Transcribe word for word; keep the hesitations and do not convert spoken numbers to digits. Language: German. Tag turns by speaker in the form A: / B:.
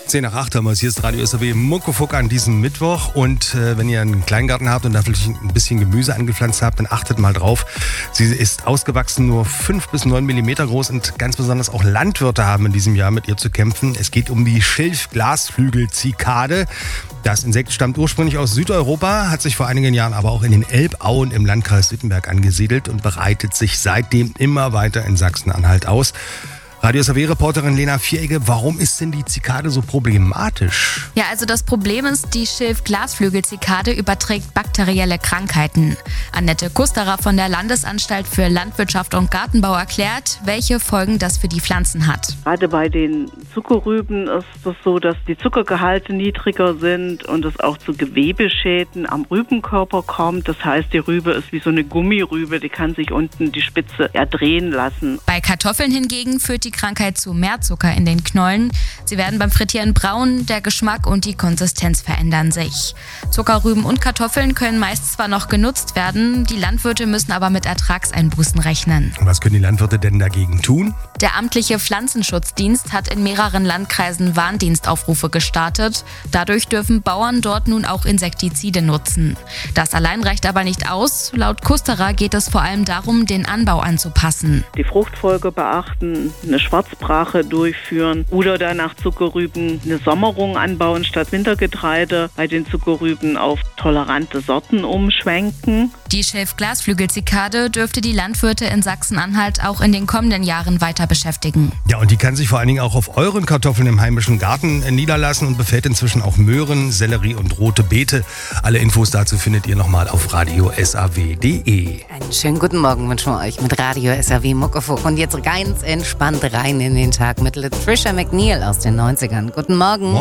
A: zehn nach acht haben wir es. Hier ist Radio S R W Muckefuck an diesem Mittwoch. Und äh, wenn ihr einen Kleingarten habt und da vielleicht ein bisschen Gemüse angepflanzt habt, dann achtet mal drauf. Sie ist ausgewachsen, nur fünf bis neun Millimeter groß, und ganz besonders auch Landwirte haben in diesem Jahr mit ihr zu kämpfen. Es geht um die Schilf-Glasflügel-Zikade. Das Insekt stammt ursprünglich aus Südeuropa, hat sich vor einigen Jahren aber auch in den Elbauen im Landkreis Wittenberg angesiedelt und breitet sich seitdem immer weiter in Sachsen-Anhalt aus. Radio S R W-Reporterin Lena Vieregge, warum ist denn die Zikade so problematisch?
B: Ja, also das Problem ist, die Schilf-Glasflügel-Zikade überträgt bakterielle Krankheiten. Annette Kusterer von der Landesanstalt für Landwirtschaft und Gartenbau erklärt, welche Folgen das für die Pflanzen hat.
C: Gerade bei den Zuckerrüben ist es so, dass die Zuckergehalte niedriger sind und es auch zu Gewebeschäden am Rübenkörper kommt. Das heißt, die Rübe ist wie so eine Gummirübe, die kann sich unten die Spitze erdrehen lassen.
B: Bei Kartoffeln hingegen führt die Krankheit zu mehr Zucker in den Knollen. Sie werden beim Frittieren braun, der Geschmack und die Konsistenz verändern sich. Zuckerrüben und Kartoffeln können meist zwar noch genutzt werden, die Landwirte müssen aber mit Ertragseinbußen rechnen.
A: Was können die Landwirte denn dagegen tun?
B: Der amtliche Pflanzenschutzdienst hat in mehreren Landkreisen Warndienstaufrufe gestartet. Dadurch dürfen Bauern dort nun auch Insektizide nutzen. Das allein reicht aber nicht aus. Laut Kusterer geht es vor allem darum, den Anbau anzupassen.
C: Die Fruchtfolge beachten, eine Schwarzbrache durchführen oder dann nach Zuckerrüben eine Sommerung anbauen statt Wintergetreide. Bei den Zuckerrüben auf tolerante Sorten umschwenken.
B: Die Schilf-Glasflügel-Zikade dürfte die Landwirte in Sachsen-Anhalt auch in den kommenden Jahren weiter beschäftigen.
A: Ja, und die kann sich vor allen Dingen auch auf euren Kartoffeln im heimischen Garten niederlassen und befällt inzwischen auch Möhren, Sellerie und rote Beete. Alle Infos dazu findet ihr nochmal auf radio s a w punkt d e.
D: Einen schönen guten Morgen wünschen wir euch mit Radio S R W Muckefuck. Und jetzt ganz entspannt rein in den Tag mit Latricia McNeil aus den neunzigern. Guten Morgen.